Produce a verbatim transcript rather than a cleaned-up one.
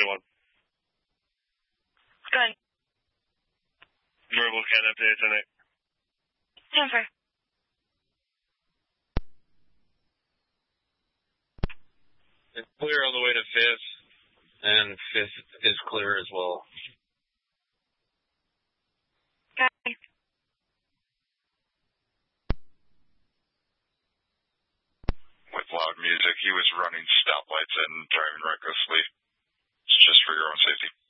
one. Good. Verbal cat update tonight. Jennifer. It's clear all the way to fifth, and fifth is clear as well. Okay. With loud music, he was running stoplights and driving recklessly. It's just for your own safety.